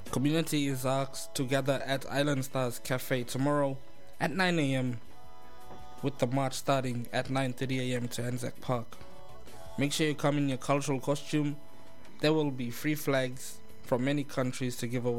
Community is asked to gather at Island Stars Cafe tomorrow at 9 a.m. with the march starting at 9:30 a.m. to Anzac Park. Make sure you come in your cultural costume. There will be free flags from many countries to give away.